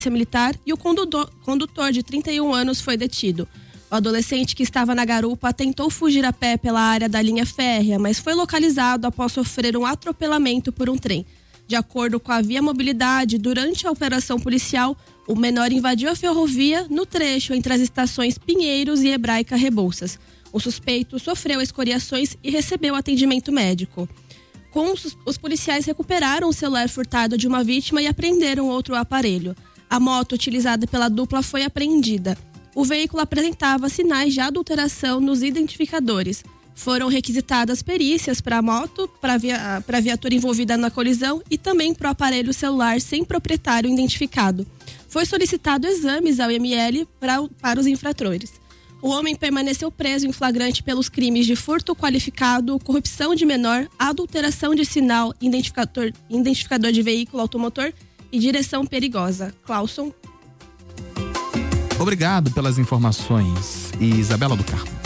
Militar e o condutor de 31 anos foi detido. O adolescente que estava na garupa tentou fugir a pé pela área da linha férrea, mas foi localizado após sofrer um atropelamento por um trem. De acordo com a Via Mobilidade, durante a operação policial, o menor invadiu a ferrovia no trecho entre as estações Pinheiros e Hebraica Rebouças. O suspeito sofreu escoriações e recebeu atendimento médico. Os policiais recuperaram o celular furtado de uma vítima e apreenderam outro aparelho. A moto utilizada pela dupla foi apreendida. O veículo apresentava sinais de adulteração nos identificadores. Foram requisitadas perícias para a moto, para a viatura envolvida na colisão e também para o aparelho celular sem proprietário identificado. Foi solicitado exames ao IML para os infratores. O homem permaneceu preso em flagrante pelos crimes de furto qualificado, corrupção de menor, adulteração de sinal, identificador de veículo automotor e direção perigosa. Clauson. Obrigado pelas informações, Isabela do Carmo.